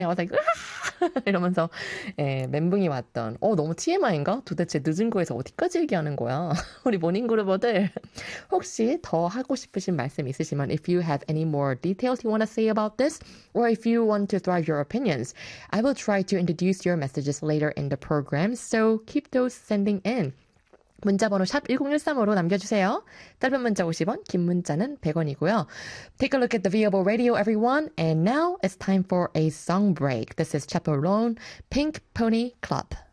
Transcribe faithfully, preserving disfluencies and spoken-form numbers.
I was like, 이러면서 예, 멘붕이 왔던 어 너무 티엠아이인가? 도대체 늦은 거에서 어디까지 얘기하는 거야? 우리 모닝그루버들 혹시 더 하고 싶으신 말씀 있으시면 if you have any more details you want to say about this or if you want to thrive your opinions I will try to introduce your messages later in the program so keep those sending in 문자번호 샵 일공일삼으로 남겨주세요. 짧은 문자 오십 원, 긴 문자는 백 원이고요. Take a look at the Viable Radio, everyone. And now it's time for a song break. This is Chaperone, Pink Pony Club.